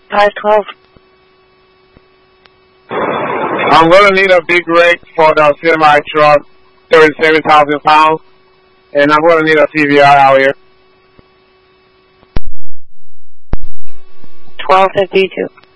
512. I'm going to need a big rake for the semi-truck, 37,000 pounds, and I'm going to need a CVR out here. 1252.